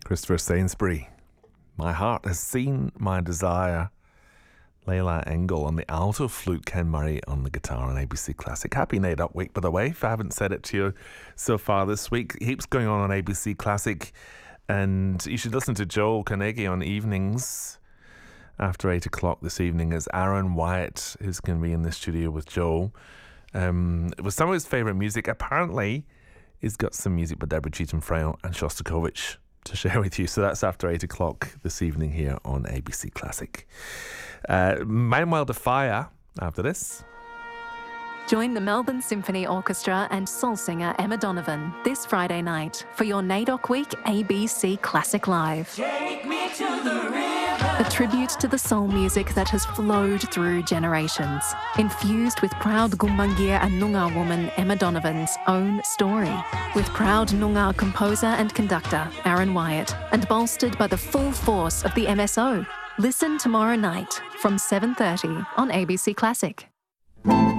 Christopher Sainsbury. My heart has seen my desire. Layla Engel on the alto flute, Ken Murray on the guitar on ABC Classic. Happy Nate Up week, by the way, if I haven't said it to you so far this week. Heaps going on ABC Classic, and you should listen to Joel Carnegie on evenings after 8 o'clock this evening as Aaron Wyatt is going to be in the studio with Joel. It was some of his favourite music. Apparently, he's got some music by Deborah Cheetham-Frale and Shostakovich to share with you. So that's after 8 o'clock this evening here on ABC Classic. Manuel de Fire after this. Join the Melbourne Symphony Orchestra and soul singer Emma Donovan this Friday night for your NAIDOC Week ABC Classic Live. Take me to the river. A tribute to the soul music that has flowed through generations, infused with proud Gumbangir and Noongar woman Emma Donovan's own story, with proud Noongar composer and conductor Aaron Wyatt, and bolstered by the full force of the MSO. Listen tomorrow night from 7:30 on ABC Classic.